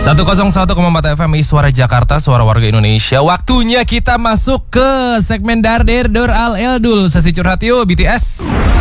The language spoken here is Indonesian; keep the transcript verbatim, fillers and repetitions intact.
seratus satu koma empat F M Suara Jakarta, suara warga Indonesia. Waktunya kita masuk ke segmen Darder Dor Al Eldul, sesi curhat yuk B T S.